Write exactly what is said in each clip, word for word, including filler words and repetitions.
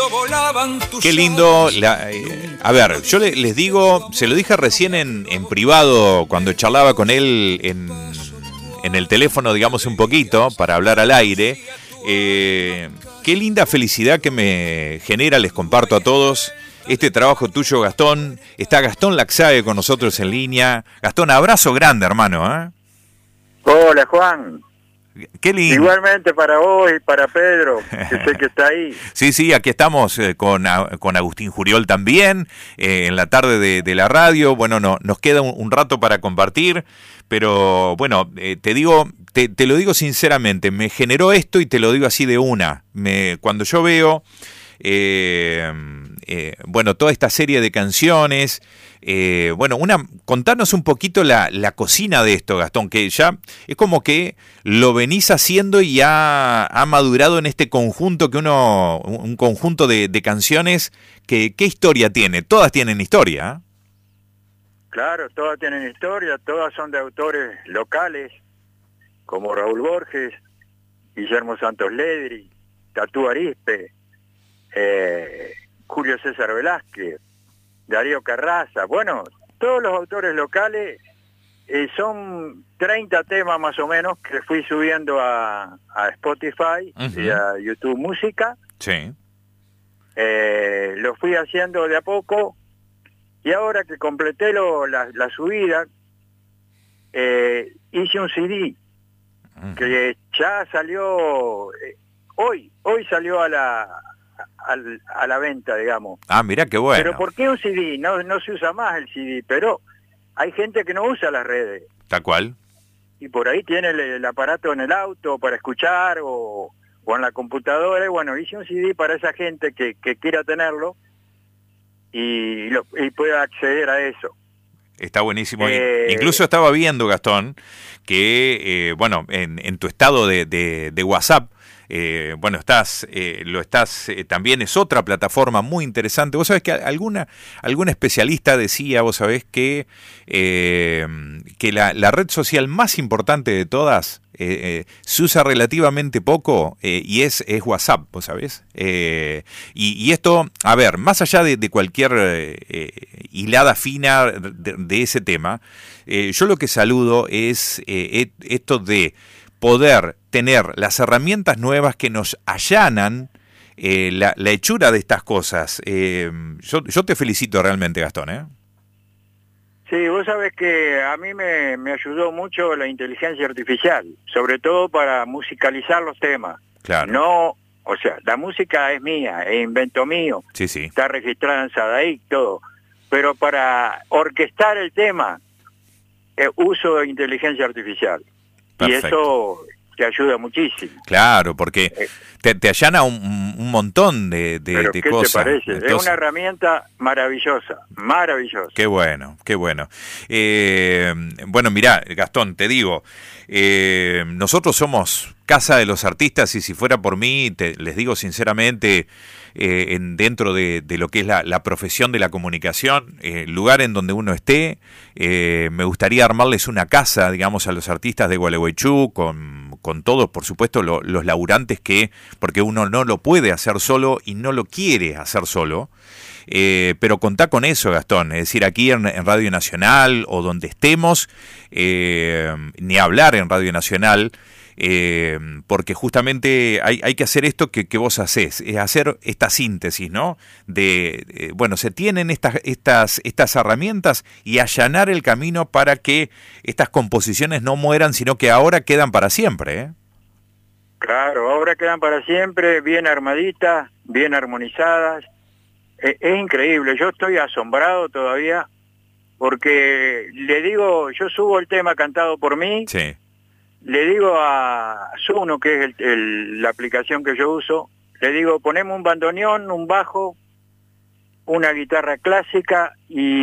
Qué lindo. La, eh, a ver, yo le, les digo, se lo dije recién en, en privado cuando charlaba con él en, en el teléfono, digamos un poquito, para hablar al aire. Eh, qué linda felicidad que me genera, les comparto a todos, este trabajo tuyo, Gastón. Está Gastón Laxae con nosotros en línea. Gastón, abrazo grande, hermano, ¿eh? Hola, Juan. Qué lindo. Igualmente para vos y para Pedro, que sé que está ahí. Sí, sí, aquí estamos eh, con, con Agustín Juriol también, eh, en la tarde de, de la radio. Bueno, no, nos queda un, un rato para compartir, pero bueno, eh, te digo, te, te lo digo sinceramente, me generó esto y te lo digo así de una. Me, cuando yo veo, eh, eh, bueno, toda esta serie de canciones... Eh, bueno, una, contanos un poquito la, la cocina de esto, Gastón, que ya es como que lo venís haciendo y ha, ha madurado en este conjunto que uno, un conjunto de, de canciones que, ¿qué historia tiene? Todas tienen historia, ¿eh? Claro, todas tienen historia, todas son de autores locales, como Raúl Borges, Guillermo Santos Ledri, Tatú Arispe, eh, Julio César Velázquez, Darío Carraza. Bueno, todos los autores locales, eh, son treinta temas más o menos que fui subiendo a, a Spotify uh-huh. y a YouTube Música. Sí. Eh, lo fui haciendo de a poco y ahora que completé lo, la, la subida, eh, hice un C D uh-huh. que ya salió, eh, hoy, hoy salió a la... A, a la venta, digamos. Ah, mira qué bueno. Pero ¿por qué un C D? No, no se usa más el C D, pero hay gente que no usa las redes. Tal cual. Y por ahí tiene el, el aparato en el auto para escuchar o, o en la computadora. Y bueno, hice un C D para esa gente que, que quiera tenerlo y, lo, y pueda acceder a eso. Está buenísimo. Eh, Incluso estaba viendo, Gastón, que, eh, bueno, en, en tu estado de, de, de WhatsApp, Eh, bueno, estás, eh, lo estás, eh, también es otra plataforma muy interesante. Vos sabés que alguna, alguna especialista decía, vos sabés que, eh, que la, la red social más importante de todas eh, eh, se usa relativamente poco eh, y es, es WhatsApp, vos sabés. Eh, y, y esto, a ver, más allá de, de cualquier eh, hilada fina de, de ese tema, eh, yo lo que saludo es eh, esto de poder tener las herramientas nuevas que nos allanan eh, la, la hechura de estas cosas. Eh, yo, yo te felicito realmente, Gastón, ¿eh? Sí, vos sabés que a mí me, me ayudó mucho la inteligencia artificial, sobre todo para musicalizar los temas. Claro. No, o sea, la música es mía, es invento mío. Sí, sí. Está registrada en Sadaic, todo. Pero para orquestar el tema, eh, uso inteligencia artificial. Perfecto. Y eso te ayuda muchísimo. Claro, porque te, te allana un, un montón de, de, Pero de ¿qué cosas. te parece? Entonces, es una herramienta maravillosa, maravillosa. Qué bueno, qué bueno. Eh, bueno, mirá, Gastón, te digo, eh, nosotros somos Casa de los Artistas y si fuera por mí, te, les digo sinceramente, eh, en, dentro de, de lo que es la, la profesión de la comunicación, eh, lugar en donde uno esté, eh, me gustaría armarles una casa, digamos, a los artistas de Gualeguaychú, con, con todos, por supuesto, lo, los laburantes que, porque uno no lo puede hacer solo y no lo quiere hacer solo. Eh, pero contá con eso, Gastón, es decir, aquí en, en Radio Nacional o donde estemos, eh, ni hablar en Radio Nacional, eh, porque justamente hay, hay que hacer esto que, que vos hacés, es hacer esta síntesis, ¿no? De, eh, bueno, se tienen estas, estas, estas herramientas y allanar el camino para que estas composiciones no mueran, sino que ahora quedan para siempre, ¿eh? Claro, ahora quedan para siempre, bien armaditas, bien armonizadas. Es increíble, yo estoy asombrado todavía porque le digo, yo subo el tema cantado por mí, sí. Le digo a Suno, que es el, el, la aplicación que yo uso, le digo, ponemos un bandoneón, un bajo, una guitarra clásica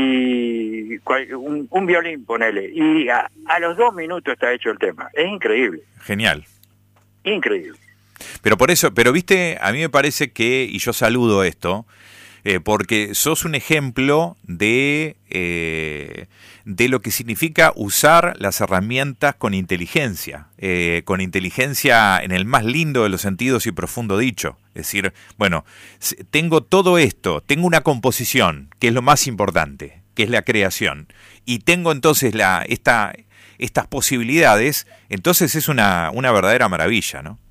y un, un violín, ponele, y a, a los dos minutos está hecho el tema. Es increíble. Genial. Increíble. Pero por eso, pero viste, a mí me parece que, y yo saludo esto, eh, porque sos un ejemplo de, eh, de lo que significa usar las herramientas con inteligencia, eh, con inteligencia en el más lindo de los sentidos y profundo dicho. Es decir, bueno, tengo todo esto, tengo una composición, que es lo más importante, que es la creación, y tengo entonces la, esta, estas posibilidades, entonces es una, una verdadera maravilla, ¿no?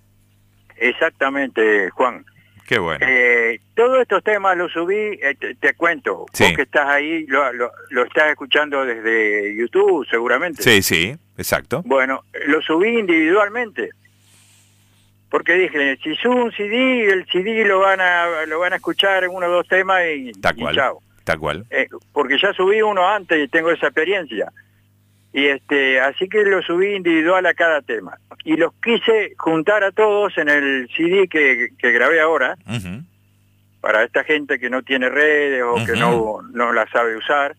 Exactamente, Juan. Qué bueno. Eh, todos estos temas los subí, eh, te, te cuento, sí. Vos que estás ahí, lo, lo, lo estás escuchando desde YouTube seguramente. Sí, sí, exacto. Bueno, lo subí individualmente, porque dije, si subo un C D, el C D lo van a lo van a escuchar en uno o dos temas y, tal y cual, chao. Tal cual. Eh, porque ya subí uno antes y tengo esa experiencia. Y este, así que lo subí individual a cada tema. Y los quise juntar a todos en el C D que, que grabé ahora, uh-huh. para esta gente que no tiene redes o uh-huh. que no, no la sabe usar.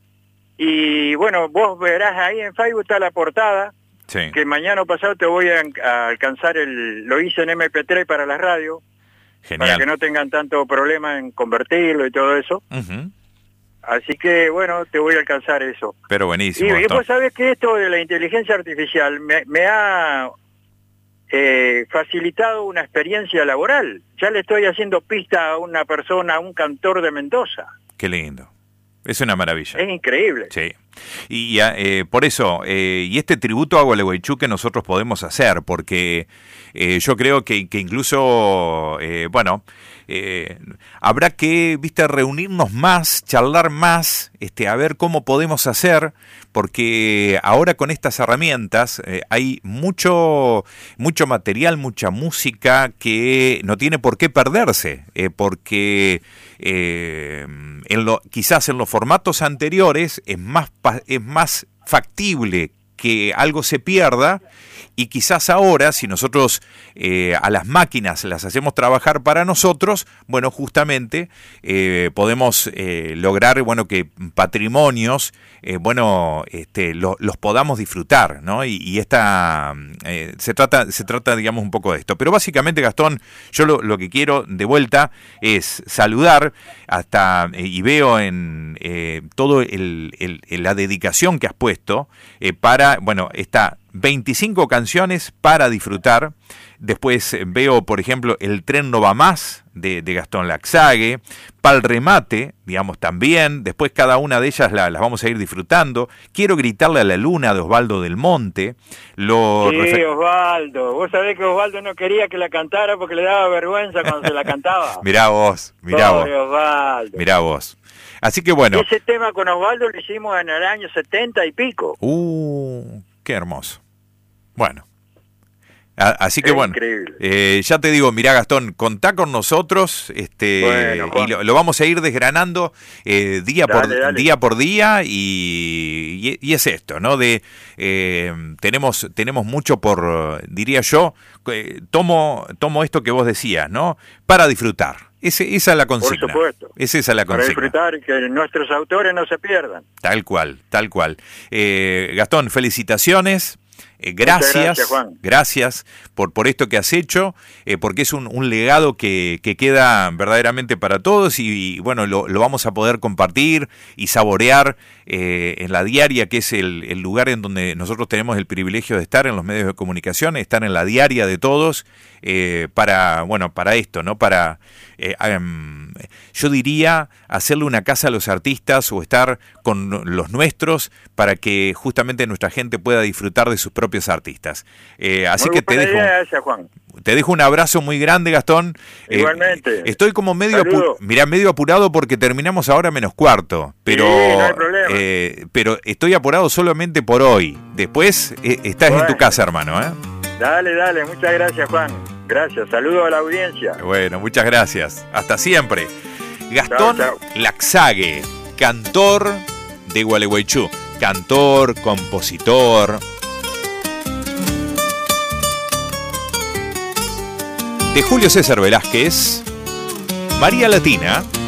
Y bueno, vos verás ahí en Facebook está la portada, sí. que mañana o pasado te voy a, a alcanzar, el lo hice en eme pe tres para la radio, genial. Para que no tengan tanto problema en convertirlo y todo eso. Uh-huh. Así que, bueno, te voy a alcanzar eso. Pero buenísimo. Y, y vos sabés que esto de la inteligencia artificial me, me ha eh, facilitado una experiencia laboral. Ya le estoy haciendo pista a una persona, a un cantor de Mendoza. Qué lindo. Es una maravilla. Es increíble. Sí. Y eh, por eso, eh, y este tributo a Gualeguaychú que nosotros podemos hacer, porque eh, yo creo que, que incluso, eh, bueno, eh, habrá que, viste, reunirnos más, charlar más, este, a ver cómo podemos hacer, porque ahora con estas herramientas eh, hay mucho, mucho material, mucha música que no tiene por qué perderse, eh, porque eh, en lo, quizás en los formatos anteriores es más es más factible que algo se pierda, y quizás ahora, si nosotros eh, a las máquinas las hacemos trabajar para nosotros, bueno, justamente eh, podemos eh, lograr, bueno, que patrimonios, eh, bueno, este, lo, los podamos disfrutar, ¿no? Y, y esta eh, se trata, se trata, digamos, un poco de esto. Pero básicamente, Gastón, yo lo, lo que quiero de vuelta es saludar hasta eh, y veo en eh, todo el, el, el, la dedicación que has puesto eh, para, bueno, esta veinticinco canciones para disfrutar. Después veo, por ejemplo, El tren no va más, de, de Gastón Laxague, Pal remate, digamos, también. Después cada una de ellas la, las vamos a ir disfrutando. Quiero gritarle a la luna, de Osvaldo del Monte. Lo sí, refer... Osvaldo. Vos sabés que Osvaldo no quería que la cantara porque le daba vergüenza cuando se la cantaba. Mirá vos, mirá Pobre vos. Osvaldo. Mirá vos. Así que bueno. Ese tema con Osvaldo lo hicimos en el año setenta y pico. Uh, qué hermoso. Bueno. Así que es bueno, eh, ya te digo, mirá, Gastón, contá con nosotros, este, bueno, y lo, lo vamos a ir desgranando eh, día dale, por dale. día por día, y, y, y es esto, ¿no? De eh, tenemos tenemos mucho por, diría yo, eh, tomo tomo esto que vos decías, ¿no? Para disfrutar. Ese, esa es la consigna. Por supuesto. Esa es la consigna. Para disfrutar y que nuestros autores no se pierdan. Tal cual, tal cual. Eh, Gastón, felicitaciones. Eh, gracias, gracias, Juan. gracias por, por esto que has hecho, eh, porque es un, un legado que, que queda verdaderamente para todos, y, y bueno, lo, lo vamos a poder compartir y saborear eh, en la diaria, que es el, el lugar en donde nosotros tenemos el privilegio de estar en los medios de comunicación, estar en la diaria de todos, eh, para, bueno, para esto, ¿no? Para, eh, um, yo diría, hacerle una casa a los artistas o estar con los nuestros para que justamente nuestra gente pueda disfrutar de sus propios artistas. Eh, así muy que te dejo, esa, Juan. te dejo un abrazo muy grande, Gastón. Igualmente. Eh, estoy como medio, apu mirá, medio apurado porque terminamos ahora menos cuarto, pero, sí, no hay problema. Eh, pero estoy apurado solamente por hoy. Después eh, estás bueno. en tu casa, hermano, ¿eh? Dale, dale, muchas gracias, Juan. Gracias, saludos a la audiencia. Bueno, muchas gracias. Hasta siempre. Gastón chao, chao. Laxague, cantor de Gualeguaychú, cantor, compositor. De Julio César Velázquez, María Latina.